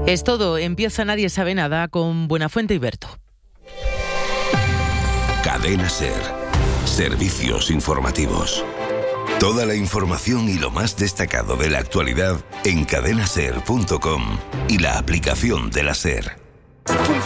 Es todo, empieza Nadie sabe nada con Buenafuente y Berto. Cadena SER. Servicios informativos. Toda la información y lo más destacado de la actualidad en cadenaser.com y la aplicación de la SER.